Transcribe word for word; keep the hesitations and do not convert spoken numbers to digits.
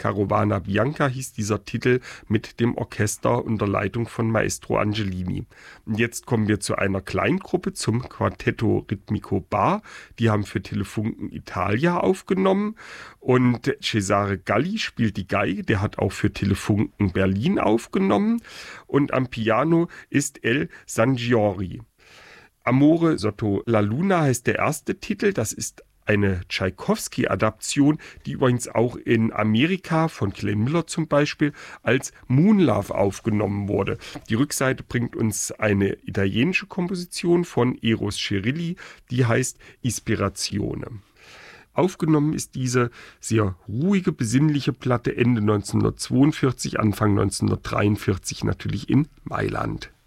Carovana Bianca hieß dieser Titel mit dem Orchester unter Leitung von Maestro Angelini. Und jetzt kommen wir zu einer Kleingruppe, zum Quartetto Ritmico Bar. Die haben für Telefunken Italia aufgenommen und Cesare Galli spielt die Geige, der hat auch für Telefunken Berlin aufgenommen und am Piano ist El Sangiori. Amore sotto la luna heißt der erste Titel, das ist eine Tschaikowski-Adaption, die übrigens auch in Amerika von Glenn Miller zum Beispiel als Moon Love aufgenommen wurde. Die Rückseite bringt uns eine italienische Komposition von Eros Scirilli, die heißt Ispirazione. Aufgenommen ist diese sehr ruhige, besinnliche Platte Ende neunzehnhundertzweiundvierzig, Anfang neunzehnhundertdreiundvierzig natürlich in Mailand.